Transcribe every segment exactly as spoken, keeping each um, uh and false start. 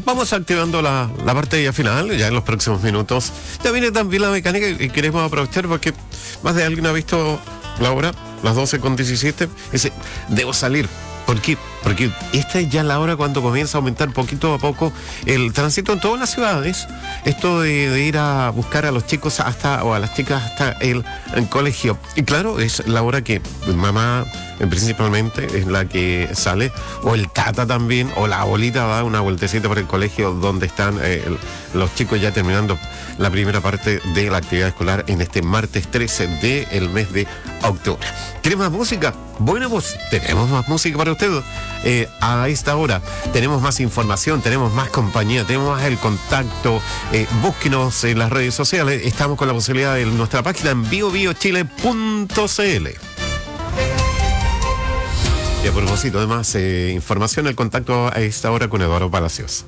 vamos activando la, la parte ya final, ya en los próximos minutos. Ya viene también la mecánica y queremos aprovechar porque más de alguien ha visto la hora, las doce con diecisiete, dice, debo salir. ¿Por qué? Porque esta es ya la hora cuando comienza a aumentar poquito a poco el tránsito en todas las ciudades. Esto de, de ir a buscar a los chicos hasta, o a las chicas hasta el, el colegio. Y claro, es la hora que mamá principalmente es la que sale, o el tata también, o la abuelita da una vueltecita por el colegio donde están eh, el, los chicos ya terminando la primera parte de la actividad escolar en este martes trece del mes de octubre. ¿Quieres más música? Bueno, pues tenemos más música para ustedes. Eh, a esta hora tenemos más información, tenemos más compañía, tenemos más el contacto. Eh, búsquenos en las redes sociales. Estamos con la posibilidad de nuestra página en bio bio chile punto c l. Y a propósito de más eh, información, el contacto a esta hora con Eduardo Palacios.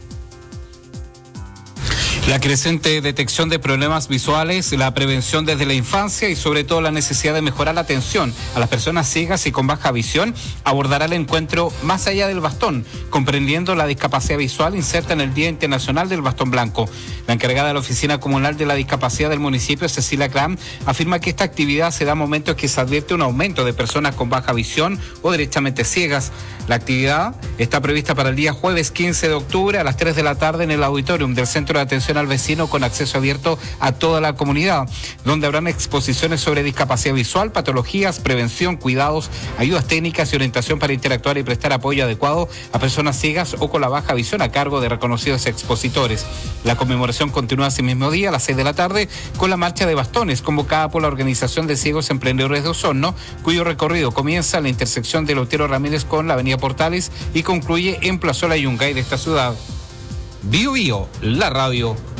La creciente detección de problemas visuales, la prevención desde la infancia y sobre todo la necesidad de mejorar la atención a las personas ciegas y con baja visión abordará el encuentro Más allá del bastón, comprendiendo la discapacidad visual inserta en el Día Internacional del Bastón Blanco. La encargada de la Oficina Comunal de la Discapacidad del municipio, Cecilia Cram, afirma que esta actividad se da en momentos que se advierte un aumento de personas con baja visión o derechamente ciegas. La actividad está prevista para el día jueves quince de octubre a las tres de la tarde en el auditorium del Centro de Atención al Vecino con acceso abierto a toda la comunidad, donde habrán exposiciones sobre discapacidad visual, patologías, prevención, cuidados, ayudas técnicas y orientación para interactuar y prestar apoyo adecuado a personas ciegas o con la baja visión a cargo de reconocidos expositores. La conmemoración continúa ese mismo día a las seis de la tarde con la marcha de bastones convocada por la Organización de Ciegos Emprendedores de Osorno, cuyo recorrido comienza en la intersección de Lautaro Ramírez con la avenida Portales y concluye en Plazuela Yungay de esta ciudad. Bio Bio, la radio.